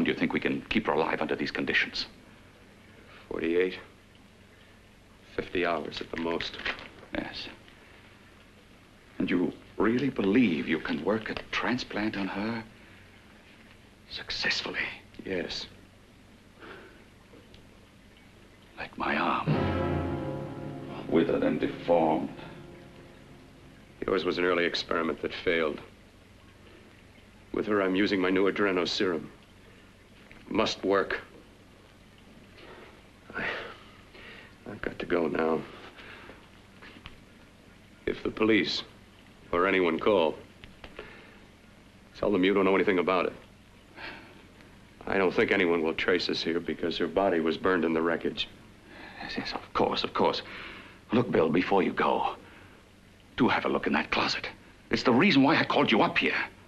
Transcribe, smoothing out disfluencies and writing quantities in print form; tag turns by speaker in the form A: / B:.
A: long do you think we can keep her alive under these conditions?
B: 48. 50 hours at the most.
A: Yes. And you really believe you can work a transplant on her successfully?
B: Yes.
A: Like my arm. Withered and deformed.
B: Yours was an early experiment that failed. With her, I'm using my new adreno serum. Must work. I've got to go now. If the police or anyone call, tell them you don't know anything about it. I don't think anyone will trace us here because her body was burned in the wreckage.
A: Yes, of course, of course. Look, Bill, before you go, do have a look in that closet. It's the reason why I called you up here.